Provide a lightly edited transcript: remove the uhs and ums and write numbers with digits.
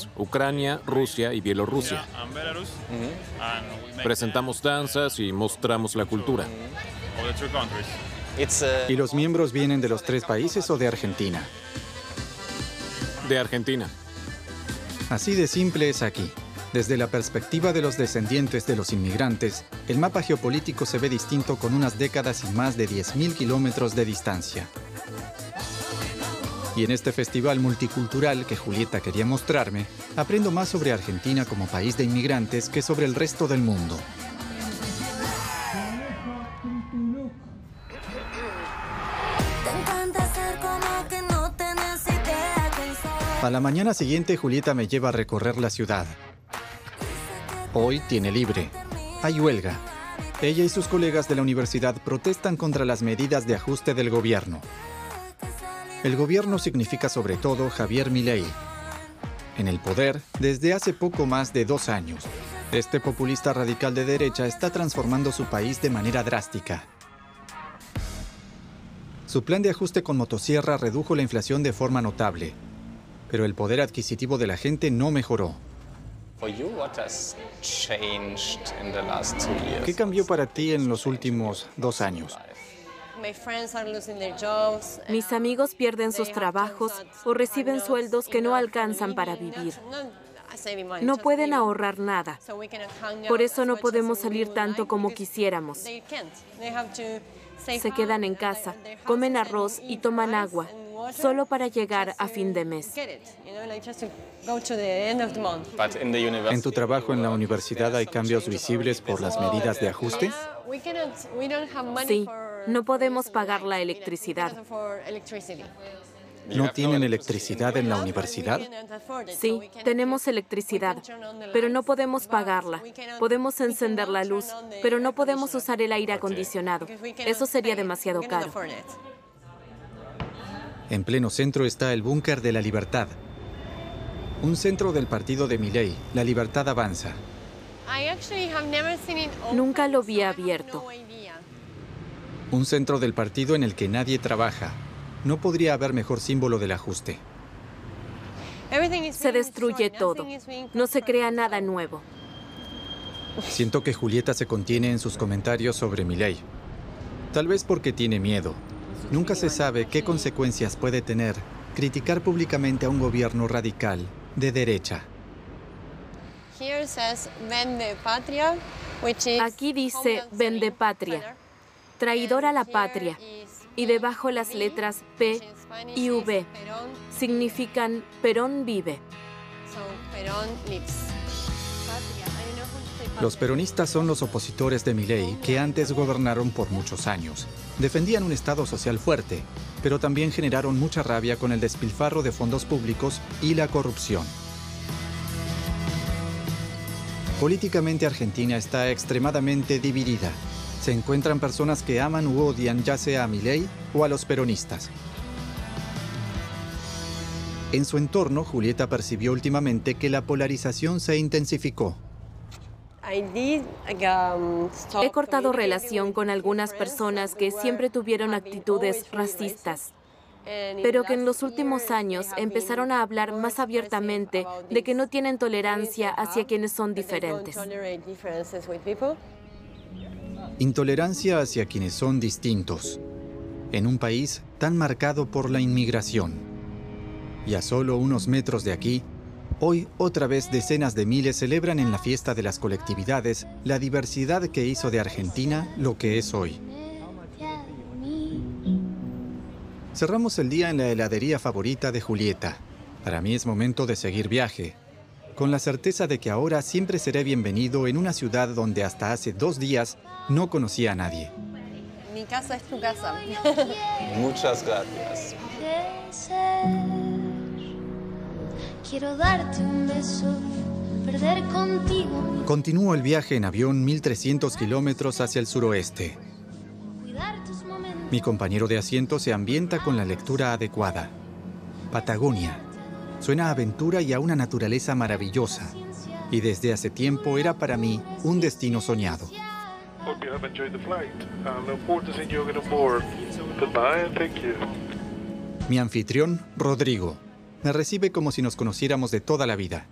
países, Ucrania, Rusia y Bielorrusia. Presentamos danzas y mostramos la cultura. ¿Y los miembros vienen de los 3 países o de Argentina? De Argentina. Así de simple es aquí. Desde la perspectiva de los descendientes de los inmigrantes, el mapa geopolítico se ve distinto con unas décadas y más de 10.000 kilómetros de distancia. Y en este festival multicultural que Julieta quería mostrarme, aprendo más sobre Argentina como país de inmigrantes que sobre el resto del mundo. A la mañana siguiente, Julieta me lleva a recorrer la ciudad. Hoy tiene libre. Hay huelga. Ella y sus colegas de la universidad protestan contra las medidas de ajuste del gobierno. El gobierno significa sobre todo Javier Milei. En el poder desde hace poco más de 2 años. Este populista radical de derecha está transformando su país de manera drástica. Su plan de ajuste con motosierra redujo la inflación de forma notable. Pero el poder adquisitivo de la gente no mejoró. ¿Qué cambió para ti en los últimos 2 años? Mis amigos pierden sus trabajos o reciben sueldos que no alcanzan para vivir. No pueden ahorrar nada. Por eso no podemos salir tanto como quisiéramos. Se quedan en casa, comen arroz y toman agua, solo para llegar a fin de mes. ¿En tu trabajo en la universidad hay cambios visibles por las medidas de ajuste? Sí, no podemos pagar la electricidad. ¿No tienen electricidad en la universidad? Sí, tenemos electricidad, pero no podemos pagarla. Podemos encender la luz, pero no podemos usar el aire acondicionado. Eso sería demasiado caro. En pleno centro está el Búnker de la Libertad. Un centro del partido de Milei, La Libertad Avanza. Nunca lo vi abierto. Un centro del partido en el que nadie trabaja. No podría haber mejor símbolo del ajuste. Se destruye todo. No se crea nada nuevo. Siento que Julieta se contiene en sus comentarios sobre Milei. Tal vez porque tiene miedo. Nunca se sabe qué consecuencias puede tener criticar públicamente a un gobierno radical de derecha. Aquí dice Vende Patria, traidor a la patria, y debajo las letras P y V significan Perón vive. Los peronistas son los opositores de Milei que antes gobernaron por muchos años. Defendían un Estado social fuerte, pero también generaron mucha rabia con el despilfarro de fondos públicos y la corrupción. Políticamente Argentina está extremadamente dividida. Se encuentran personas que aman u odian ya sea a Milei o a los peronistas. En su entorno, Julieta percibió últimamente que la polarización se intensificó. He cortado relación con algunas personas que siempre tuvieron actitudes racistas, pero que en los últimos años empezaron a hablar más abiertamente de que no tienen tolerancia hacia quienes son diferentes. Intolerancia hacia quienes son distintos, en un país tan marcado por la inmigración. Y a solo unos metros de aquí, hoy otra vez decenas de miles celebran en la fiesta de las colectividades la diversidad que hizo de Argentina lo que es hoy. Cerramos el día en la heladería favorita de Julieta. Para mí es momento de seguir viaje, con la certeza de que ahora siempre seré bienvenido en una ciudad donde hasta hace 2 días no conocía a nadie. Mi casa es tu casa. Muchas gracias. Quiero darte un beso, perder contigo. Continúo el viaje en avión 1.300 kilómetros hacia el suroeste. Mi compañero de asiento se ambienta con la lectura adecuada. Patagonia. Suena a aventura y a una naturaleza maravillosa. Y desde hace tiempo era para mí un destino soñado. Mi anfitrión, Rodrigo, me recibe como si nos conociéramos de toda la vida.